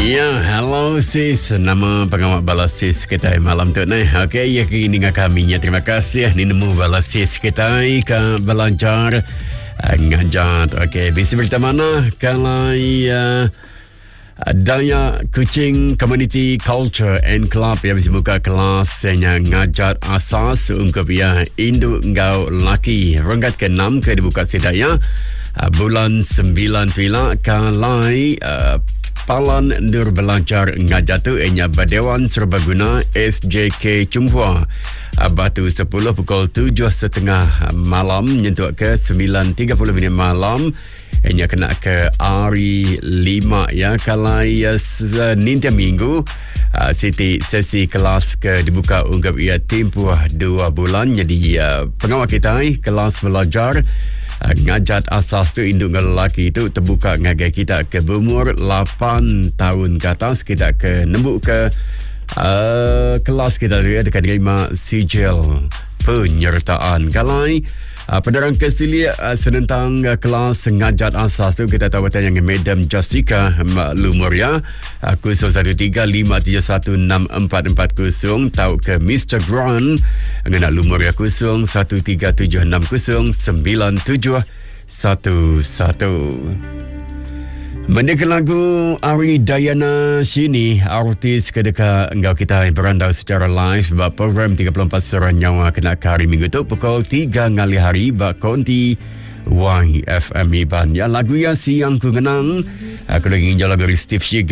Ya, hello sis. Nama pengamat balas sis kita malam tu ni. Okey, ya kini dengan kami. Ya, terima kasih. Ni nemu balas sis kita ke belajar ngajar. Okey, bisa berita mana kalau Daya Kuching Community Culture and Club yang bisa buka kelas yang ngajar asas untuk ya induk ngau laki. Rangkat ke-6 ke dibuka sedaya bulan 9 tuila kalai Palan Nur belajar ngajar tu enya Badewan Serbaguna SJK Cumhua Batu 10 pukul 7.30 malam nyentuh ke 9.30 minit malam enya kena ke hari 5 ya kalai Senin minggu sesi kelas ke dibuka unggap ia tempoh 2 bulan jadi pengawal kita kelas belajar ngajat asas tu induk lelaki tu terbuka ngagai kita ke berumur 8 tahun ke atas kita ke nembuk ke kelas kita tu ya dekat terima sijil penyertaan kalai penderang kesili senentang kelas ngajat asas tu kita tahu yang Madam Jessica maklumur ya 0135716440 tahu ke Mr. Grant dengan lumur ya 0137609711 Mendengar lagu Ari Dayana Sini, artis kedeka engkau kita berandau secara live bak program 34 Surat Nyawa kena ke hari Minggu tu pukul 3 ngali hari bak konti YFM Iban. Ya lagu ya siang ku kenang. Aku lagi ingin lagu Steve Shig